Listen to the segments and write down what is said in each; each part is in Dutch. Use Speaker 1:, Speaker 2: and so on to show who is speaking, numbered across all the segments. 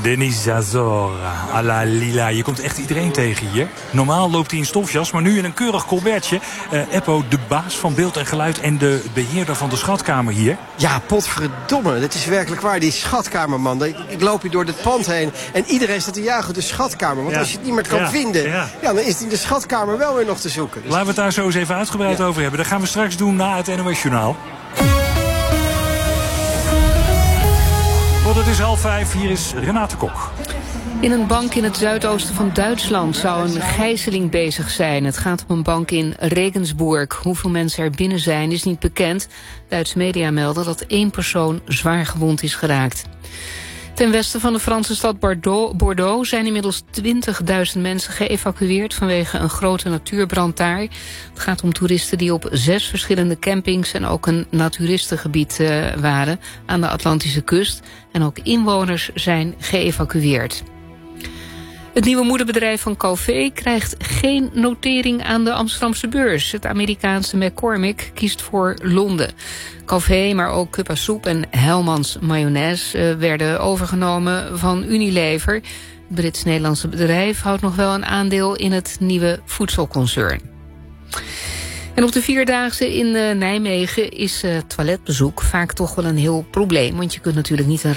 Speaker 1: Denis Zazor, à la Lila. Je komt echt iedereen tegen hier. Normaal loopt hij in stofjas, maar nu in een keurig colbertje. Eppo, de baas van beeld en geluid en de beheerder van de schatkamer hier.
Speaker 2: Ja, potverdomme. Het is werkelijk waar, die schatkamerman. Ik loop hier door dit pand heen en iedereen staat te jagen de schatkamer. Want als je het niet meer kan vinden, dan is die de schatkamer wel weer nog te zoeken. Dus...
Speaker 1: Laten we het daar zo eens even uitgebreid over hebben. Dat gaan we straks doen na het NOS Journaal. Want het is 4:30, hier is Renate Kok.
Speaker 3: In een bank in het zuidoosten van Duitsland zou een gijzeling bezig zijn. Het gaat om een bank in Regensburg. Hoeveel mensen er binnen zijn is niet bekend. Duitse media melden dat 1 persoon zwaar gewond is geraakt. Ten westen van de Franse stad Bordeaux zijn inmiddels 20.000 mensen geëvacueerd vanwege een grote natuurbrand daar. Het gaat om toeristen die op 6 verschillende campings en ook een naturistengebied waren aan de Atlantische kust. En ook inwoners zijn geëvacueerd. Het nieuwe moederbedrijf van Calvé krijgt geen notering aan de Amsterdamse beurs. Het Amerikaanse McCormick kiest voor Londen. Calvé, maar ook Cuppa Soep en Hellmann's Mayonaise werden overgenomen van Unilever. Het Brits-Nederlandse bedrijf houdt nog wel een aandeel in het nieuwe voedselconcern. En op de Vierdaagse in Nijmegen is toiletbezoek vaak toch wel een heel probleem. Want je kunt natuurlijk niet een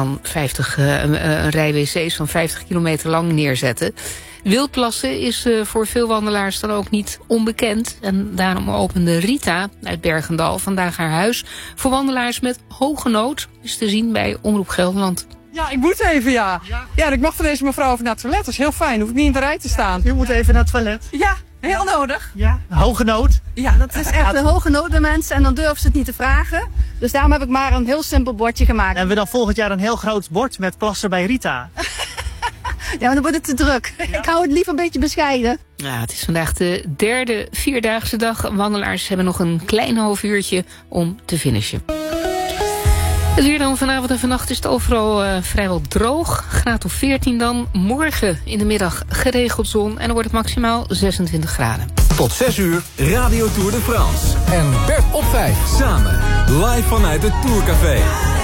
Speaker 3: rij wc's van 50 kilometer lang neerzetten. Wildplassen is voor veel wandelaars dan ook niet onbekend. En daarom opende Rita uit Bergendal vandaag haar huis voor wandelaars met hoge nood. Is te zien bij Omroep Gelderland.
Speaker 4: Ja, ik moet even, ja. Ja, ik mag van deze mevrouw even naar het toilet. Dat is heel fijn. Hoef ik niet in de rij te staan.
Speaker 5: U moet even naar het toilet.
Speaker 4: Ja, heel nodig.
Speaker 5: Ja, hoge nood.
Speaker 4: Ja, dat is echt een hoge nood bij mensen. En dan durven ze het niet te vragen. Dus daarom heb ik maar een heel simpel bordje gemaakt.
Speaker 5: En we dan volgend jaar een heel groot bord met plassen bij Rita.
Speaker 4: Ja, maar dan wordt het te druk. Ja. Ik hou het liever een beetje bescheiden.
Speaker 3: Ja, het is vandaag de 3e Vierdaagse dag. Wandelaars hebben nog een klein half uurtje om te finishen. Het weer dan vanavond en vannacht is het overal vrijwel droog. Graad of 14 dan. Morgen in de middag geregeld zon. En dan wordt het maximaal 26 graden.
Speaker 6: Tot 6 uur, Radio Tour de France.
Speaker 7: En Bert op 5.
Speaker 6: Samen, live vanuit het Tourcafé.